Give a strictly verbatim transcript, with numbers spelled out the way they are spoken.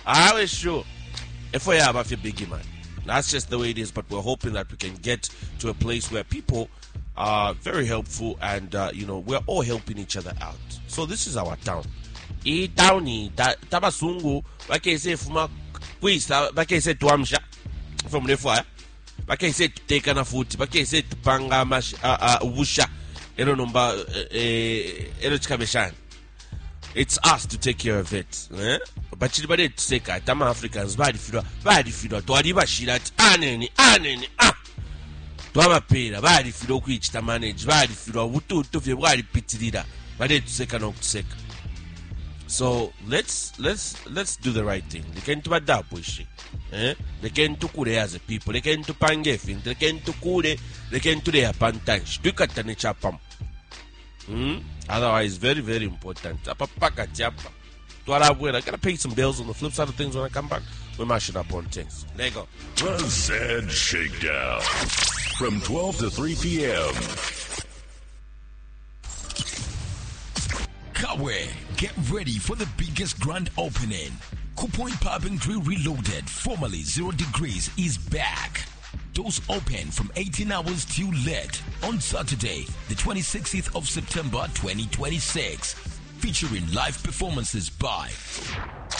I was sure. If we have a big man, that's just the way it is. But we're hoping that we can get to a place where people are very helpful, and uh, you know, we're all helping each other out. So this is our town. E towni tabasungu bakese fuma kwisa bakese tuamsha from the fire. Bakese take na foot bakese tupanga mash ubusha ero nomba ero chikabeshan. It's us to take care of it, eh? But chibade to say ka tama Africans badi fidwa badi fidwa to adiba shirat aneni aneni ah to abapera badi fidwa kwichita manage badi fidwa bututu vye bwali pitirira bade to say kana okuseka. So let's let's let's do the right thing. They can to adapushi, eh? They can to kure as a people. They can to pangefin. They can to kure. They can to their pantanch. Do katane chapam. Hmm. Otherwise, very very important. Apa paka chapa. To Arabwe, I gotta pay some bills on the flip side of things when I come back. We're mashing up on things. There you go. The Zed Shakedown from twelve to three p.m. Kawe, get ready for the biggest grand opening. Kupoint Pub and Grill Reloaded, formerly Zero Degrees, is back. Doors open from eighteen hours till late on Saturday, the twenty-sixth of September twenty twenty-six, featuring live performances by